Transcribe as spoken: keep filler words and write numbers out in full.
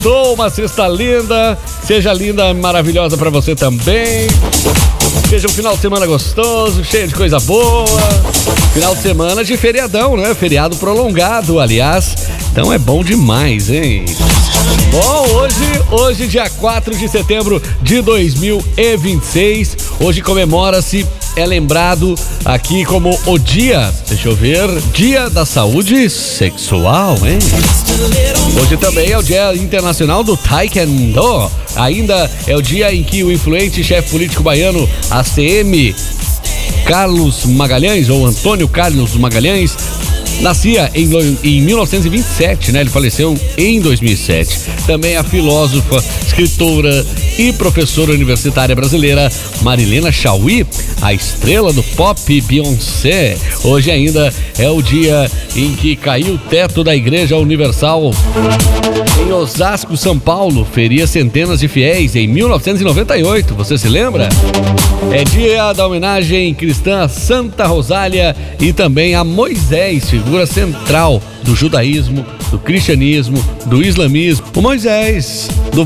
Sou uma sexta linda, seja linda, maravilhosa pra você também. Seja um final de semana gostoso, cheio de coisa boa. Final de semana de feriadão, né? Feriado prolongado, aliás. Então é bom demais, hein? Bom, hoje, hoje dia quatro de setembro de dois mil e vinte e seis, hoje comemora-se, é lembrado aqui como o dia, deixa eu ver, Dia da Saúde Sexual, hein? Hoje também é o Dia Internacional do Taekwondo. Ainda é o dia em que o influente chefe político baiano, A C M, Carlos Magalhães, ou Antônio Carlos Magalhães, nascia em, em mil novecentos e vinte e sete, né? Ele faleceu em dois mil e sete. Também a filósofa, escritora e professora universitária brasileira Marilena Chauí, a estrela do pop Beyoncé. Hoje ainda é o dia em que caiu o teto da Igreja Universal em Osasco, São Paulo. Feria centenas de fiéis em mil novecentos e noventa e oito. Você se lembra? É dia da homenagem cristã a Santa Rosália e também a Moisés, figura central do judaísmo, do cristianismo, do islamismo. O Moisés, do